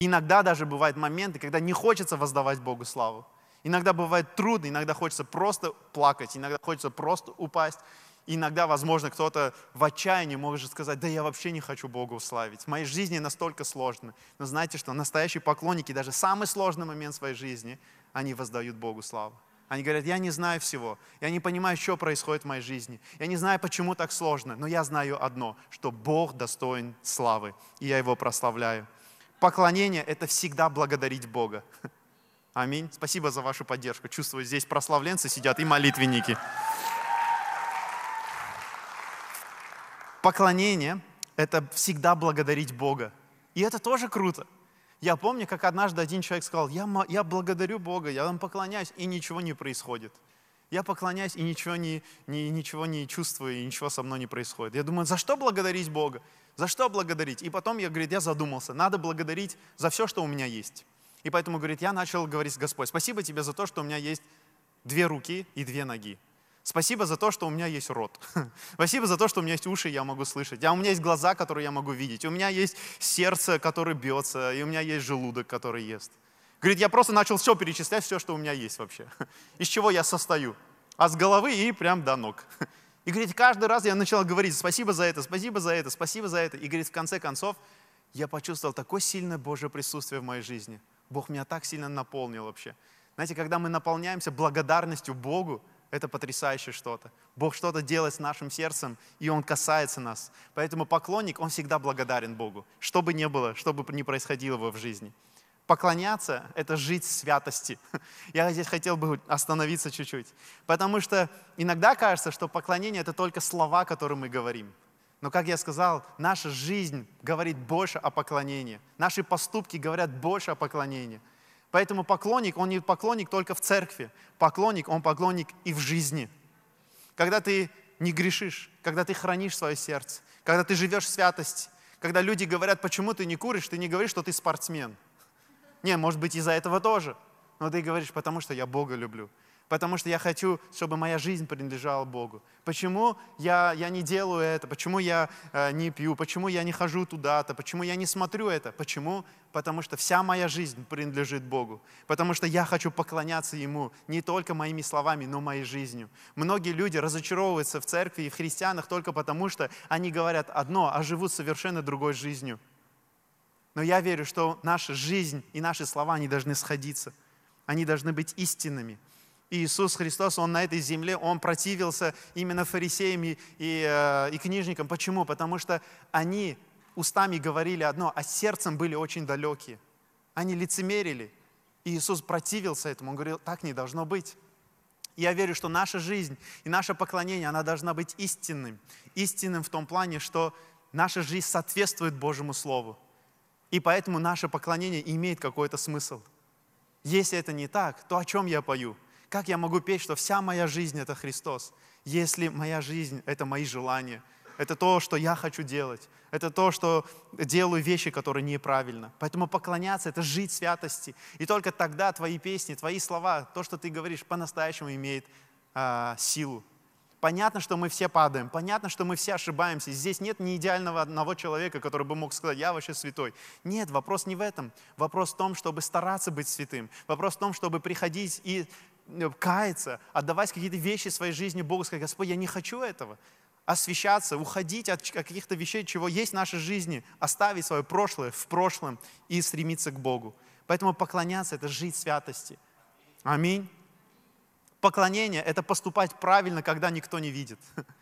Иногда даже бывают моменты, когда не хочется воздавать Богу славу. Иногда бывает трудно, иногда хочется просто плакать, иногда хочется просто упасть. Иногда, возможно, кто-то в отчаянии может сказать: да я вообще не хочу Бога уславить. В моей жизни настолько сложно. Но знаете что? Настоящие поклонники, даже самый сложный момент своей жизни, они воздают Богу славу. Они говорят: я не знаю всего, я не понимаю, что происходит в моей жизни, я не знаю, почему так сложно, но я знаю одно, что Бог достоин славы, и я Его прославляю. Поклонение – это всегда благодарить Бога. Аминь. Спасибо за вашу поддержку. Чувствую, здесь прославленцы сидят и молитвенники. Поклонение – это всегда благодарить Бога. И это тоже круто. Я помню, как однажды один человек сказал: я благодарю Бога, я вам поклоняюсь, и ничего не происходит. Я поклоняюсь, и ничего не чувствую, и ничего со мной не происходит. Я думаю: за что благодарить Бога? За что благодарить? И потом я задумался: надо благодарить за все, что у меня есть. И поэтому, говорит, я начал говорить: Господь, спасибо тебе за то, что у меня есть 2 руки и 2 ноги. Спасибо за то, что у меня есть рот. Спасибо за то, что у меня есть уши, я могу слышать. А у меня есть глаза, которые я могу видеть. У меня есть сердце, которое бьется. И у меня есть желудок, который ест. Говорит, я просто начал все перечислять, все, что у меня есть вообще. Из чего я состою. А с головы и прям до ног. И говорит, каждый раз я начал говорить: спасибо за это, спасибо за это, спасибо за это. И говорит, в конце концов, я почувствовал такое сильное Божье присутствие в моей жизни. Бог меня так сильно наполнил вообще. Знаете, когда мы наполняемся благодарностью Богу, это потрясающе что-то. Бог что-то делает с нашим сердцем, и Он касается нас. Поэтому поклонник, он всегда благодарен Богу. Что бы ни было, что бы ни происходило в жизни. Поклоняться – это жить в святости. Я здесь хотел бы остановиться чуть-чуть. Потому что иногда кажется, что поклонение – это только слова, которые мы говорим. Но, как я сказал, наша жизнь говорит больше о поклонении. Наши поступки говорят больше о поклонении. Поэтому поклонник, он не поклонник только в церкви. Поклонник, он поклонник и в жизни. Когда ты не грешишь, когда ты хранишь свое сердце, когда ты живешь в святости, когда люди говорят: почему ты не куришь, ты не говоришь, что ты спортсмен. Не, может быть, из-за этого тоже. Но ты говоришь: потому что я Бога люблю. Потому что я хочу, чтобы моя жизнь принадлежала Богу. Почему я не делаю это? Почему я не пью? Почему я не хожу туда-то? Почему я не смотрю это? Почему? Потому что вся моя жизнь принадлежит Богу. Потому что я хочу поклоняться Ему не только моими словами, но моей жизнью. Многие люди разочаровываются в церкви и в христианах только потому, что они говорят одно, а живут совершенно другой жизнью. Но я верю, что наша жизнь и наши слова, они должны сходиться. Они должны быть истинными. И Иисус Христос, Он на этой земле, Он противился именно фарисеям и книжникам. Почему? Потому что они устами говорили одно, а сердцем были очень далекие. Они лицемерили. И Иисус противился этому. Он говорил: так не должно быть. И я верю, что наша жизнь и наше поклонение, она должна быть истинным. Истинным в том плане, что наша жизнь соответствует Божьему Слову. И поэтому наше поклонение имеет какой-то смысл. Если это не так, то о чем я пою? Как я могу петь, что вся моя жизнь – это Христос, если моя жизнь – это мои желания, это то, что я хочу делать, это то, что делаю вещи, которые неправильно. Поэтому поклоняться – это жить в святости. И только тогда твои песни, твои слова, то, что ты говоришь, по-настоящему имеет силу. Понятно, что мы все падаем, понятно, что мы все ошибаемся. Здесь нет ни идеального одного человека, который бы мог сказать: я вообще святой. Нет, вопрос не в этом. Вопрос в том, чтобы стараться быть святым. Вопрос в том, чтобы приходить и каяться, отдавать какие-то вещи в своей жизни Богу, сказать: Господь, я не хочу этого. Освящаться, уходить от каких-то вещей, чего есть в нашей жизни, оставить свое прошлое в прошлом и стремиться к Богу. Поэтому поклоняться – это жить в святости. Аминь. Поклонение – это поступать правильно, когда никто не видит.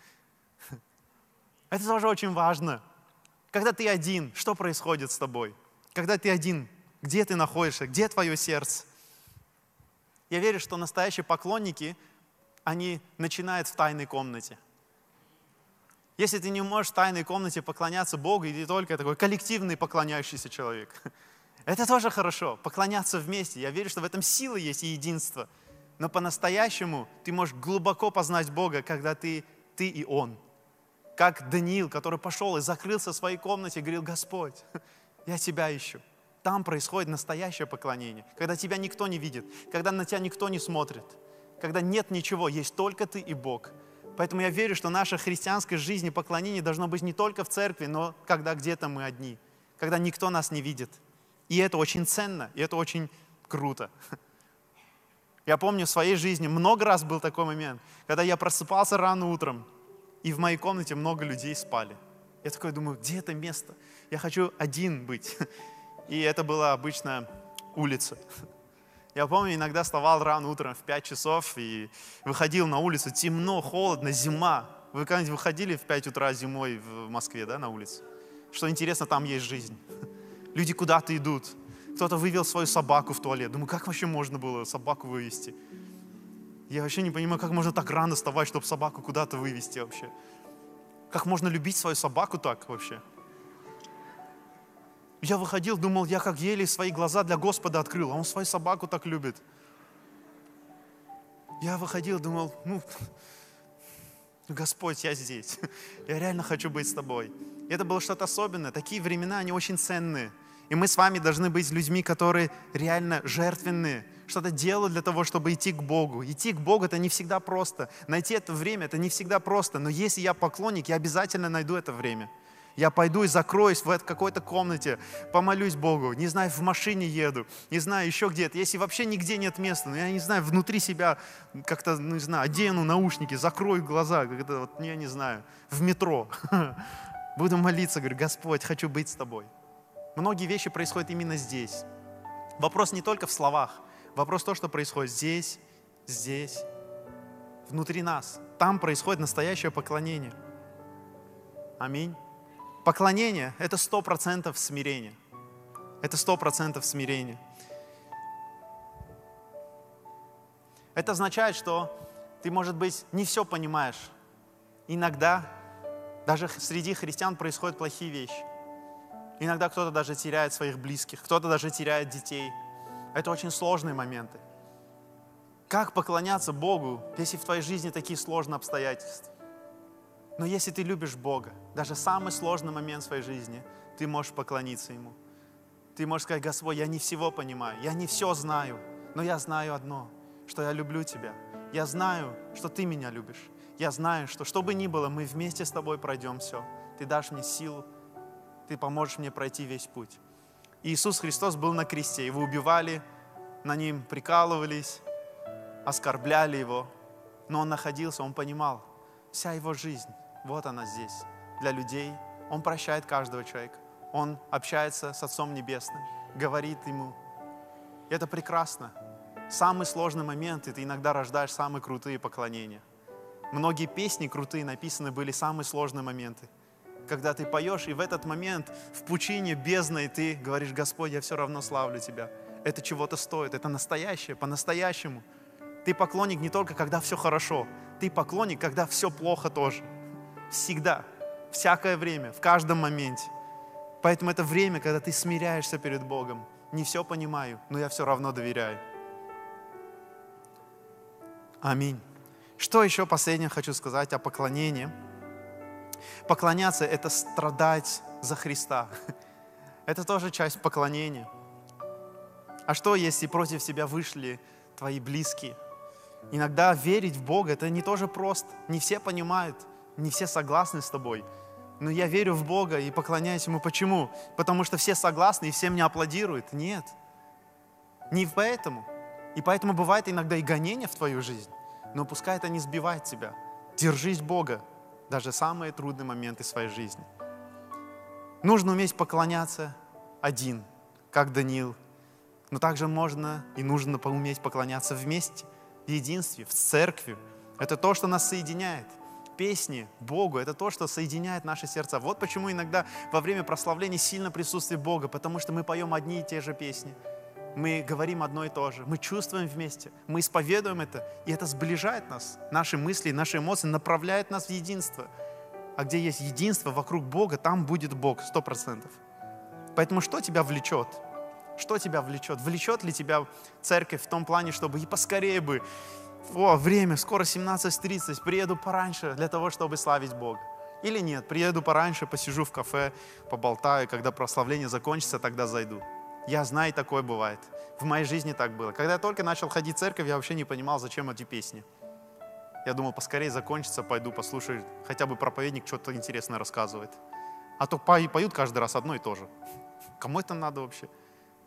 Это тоже очень важно. Когда ты один, что происходит с тобой? Когда ты один, где ты находишься, где твое сердце? Я верю, что настоящие поклонники, они начинают в тайной комнате. Если ты не можешь в тайной комнате поклоняться Богу, и ты только такой коллективный поклоняющийся человек, это тоже хорошо, поклоняться вместе. Я верю, что в этом сила есть и единство. Но по-настоящему ты можешь глубоко познать Бога, когда ты и Он. Как Даниил, который пошел и закрылся в своей комнате и говорил: Господь, я Тебя ищу. Там происходит настоящее поклонение. Когда тебя никто не видит, когда на тебя никто не смотрит, когда нет ничего, есть только ты и Бог. Поэтому я верю, что наша христианская жизнь и поклонение должно быть не только в церкви, но когда где-то мы одни, когда никто нас не видит. И это очень ценно, и это очень круто. Я помню в своей жизни много раз был такой момент, когда я просыпался рано утром, и в моей комнате много людей спали. Я такой думаю, где это место? Я хочу один быть. И это была обычно улица. Я помню, иногда вставал рано утром в 5 часов и выходил на улицу. Темно, холодно, зима. Вы когда-нибудь выходили в 5 утра зимой в Москве, да, на улицу? Что интересно, там есть жизнь. Люди куда-то идут. Кто-то вывел свою собаку в туалет. Думаю, как вообще можно было собаку вывести? Я вообще не понимаю, как можно так рано вставать, чтобы собаку куда-то вывести вообще. Как можно любить свою собаку так вообще? Я выходил, думал, я как еле свои глаза для Господа открыл, а он свою собаку так любит. Я выходил, думал, Господь, я здесь. Я реально хочу быть с тобой. И это было что-то особенное. Такие времена, они очень ценные. И мы с вами должны быть людьми, которые реально жертвенные, что-то делают для того, чтобы идти к Богу. Идти к Богу — это не всегда просто. Найти это время — это не всегда просто. Но если я поклонник, я обязательно найду это время. Я пойду и закроюсь в какой-то комнате, помолюсь Богу, не знаю, в машине еду, не знаю, еще где-то. Если вообще нигде нет места, я не знаю, внутри себя как-то, не знаю, одену наушники, закрою глаза, как это, вот, я не знаю, в метро. Буду молиться, говорю, Господь, хочу быть с тобой. Многие вещи происходят именно здесь. Вопрос не только в словах, вопрос то, что происходит здесь, внутри нас. Там происходит настоящее поклонение. Аминь. Поклонение — это 100% смирение. Это 100% смирение. Это означает, что ты, может быть, не все понимаешь. Иногда даже среди христиан происходят плохие вещи. Иногда кто-то даже теряет своих близких, кто-то даже теряет детей. Это очень сложные моменты. Как поклоняться Богу, если в твоей жизни такие сложные обстоятельства? Но если ты любишь Бога, даже самый сложный момент в своей жизни, ты можешь поклониться Ему. Ты можешь сказать, Господь, я не всего понимаю, я не все знаю, но я знаю одно, что я люблю Тебя. Я знаю, что Ты меня любишь. Я знаю, что бы ни было, мы вместе с Тобой пройдем все. Ты дашь мне силу, Ты поможешь мне пройти весь путь. Иисус Христос был на кресте, Его убивали, на Ним прикалывались, оскорбляли Его, но Он находился, Он понимал, вся Его жизнь, вот она здесь, для людей. Он прощает каждого человека. Он общается с Отцом Небесным, говорит Ему. И это прекрасно. Самый сложный момент, и ты иногда рождаешь самые крутые поклонения. Многие песни крутые написаны были самые сложные моменты. Когда ты поешь, и в этот момент в пучине бездной ты говоришь, Господь, я все равно славлю Тебя. Это чего-то стоит, это настоящее, по-настоящему. Ты поклонник не только, когда все хорошо. Ты поклонник, когда все плохо тоже. Всегда, всякое время, в каждом моменте. Поэтому это время, когда ты смиряешься перед Богом. Не все понимаю, но я все равно доверяю. Аминь. Что еще последнее хочу сказать о поклонении? Поклоняться — это страдать за Христа. Это тоже часть поклонения. А что, если против тебя вышли твои близкие? Иногда верить в Бога — это не тоже просто. Не все понимают, не все согласны с тобой. Но я верю в Бога и поклоняюсь Ему. Почему? Потому что все согласны и все мне аплодируют? Нет. Не поэтому. И поэтому бывает иногда и гонение в твою жизнь. Но пускай это не сбивает тебя. Держись Бога. Даже самые трудные моменты своей жизни. Нужно уметь поклоняться один, как Даниил. Но также можно и нужно уметь поклоняться вместе, в единстве, в церкви. Это то, что нас соединяет. Песни Богу — это то, что соединяет наши сердца. Вот почему иногда во время прославления сильно присутствие Бога, потому что мы поем одни и те же песни. Мы говорим одно и то же, мы чувствуем вместе, мы исповедуем это, и это сближает нас. Наши мысли, наши эмоции направляют нас в единство. А где есть единство вокруг Бога, там будет Бог, 100%. Поэтому что тебя влечет? Что тебя влечет? Влечет ли тебя церковь в том плане, чтобы и поскорее бы, время, скоро 17:30, приеду пораньше для того, чтобы славить Бога? Или нет, приеду пораньше, посижу в кафе, поболтаю, когда прославление закончится, тогда зайду. Я знаю, такое бывает. В моей жизни так было. Когда я только начал ходить в церковь, я вообще не понимал, зачем эти песни. Я думал, поскорее закончится, пойду послушаю, хотя бы проповедник что-то интересное рассказывает. А то поют каждый раз одно и то же. Кому это надо вообще?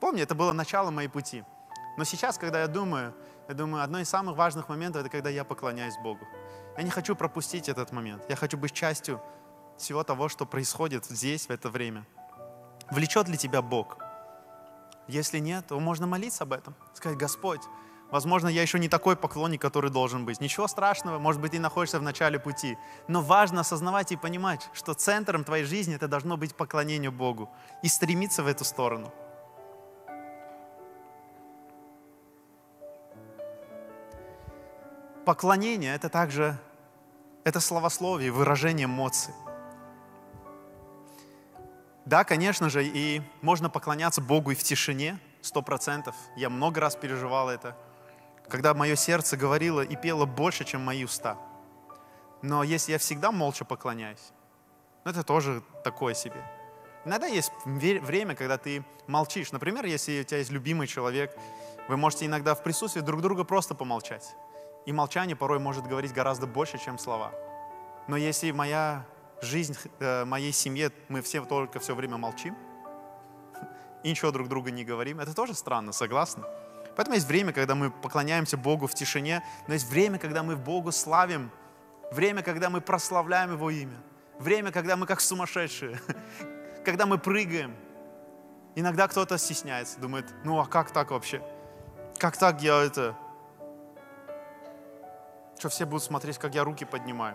Помню, это было начало моей пути. Но сейчас, когда я думаю, одно из самых важных моментов, это когда я поклоняюсь Богу. Я не хочу пропустить этот момент. Я хочу быть частью всего того, что происходит здесь, в это время. Влечет ли тебя Бог? Если нет, то можно молиться об этом. Сказать: Господь, возможно, я еще не такой поклонник, который должен быть. Ничего страшного, может быть, ты находишься в начале пути. Но важно осознавать и понимать, что центром твоей жизни это должно быть поклонение Богу. И стремиться в эту сторону. Поклонение — это также словословие, выражение эмоций. Да, конечно же, и можно поклоняться Богу и в тишине, 100%. Я много раз переживал это, когда мое сердце говорило и пело больше, чем мои уста. Но если я всегда молча поклоняюсь, это тоже такое себе. Иногда есть время, когда ты молчишь. Например, если у тебя есть любимый человек, вы можете иногда в присутствии друг друга просто помолчать. И молчание порой может говорить гораздо больше, чем слова. Но если моя жизнь, моей семье, мы все только все время молчим и ничего друг другу не говорим, это тоже странно, согласны? Поэтому есть время, когда мы поклоняемся Богу в тишине, но есть время, когда мы Богу славим, время, когда мы прославляем Его имя, время, когда мы как сумасшедшие, когда мы прыгаем. Иногда кто-то стесняется, думает: ну а как так вообще? Как так я это... Что все будут смотреть, как я руки поднимаю?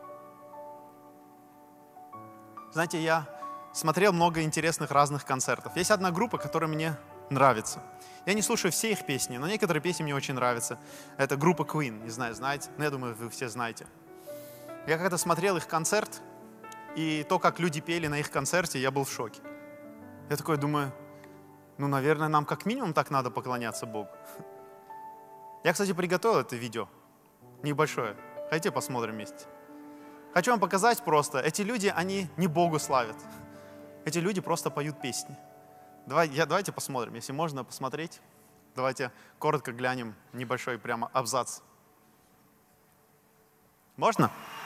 Знаете, я смотрел много интересных разных концертов. Есть одна группа, которая мне нравится. Я не слушаю все их песни, но некоторые песни мне очень нравятся. Это группа Queen, не знаю, знаете? Но я думаю, вы все знаете. Я когда смотрел их концерт, и то, как люди пели на их концерте, я был в шоке. Я такой думаю: ну, наверное, нам как минимум так надо поклоняться Богу. Я, кстати, приготовил это видео. Небольшое. Хотите, посмотрим вместе? Хочу вам показать просто. Эти люди, они не Богу славят. Эти люди просто поют песни. Давайте посмотрим. Если можно посмотреть, давайте коротко глянем небольшой прямо абзац. Можно?